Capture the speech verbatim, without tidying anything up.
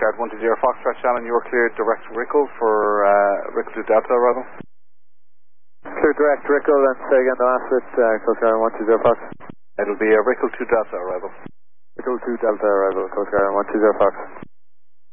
Guard one two zero Foxtrot Shannon, you are cleared direct Rickle for uh, Rickle to Delta arrival. Clear direct Rickle, and say again the last bit, uh, Coast Guard one two zero Fox. It'll be a Rickle to Delta arrival. Rickle to Delta arrival, Coast Guard one two zero Fox.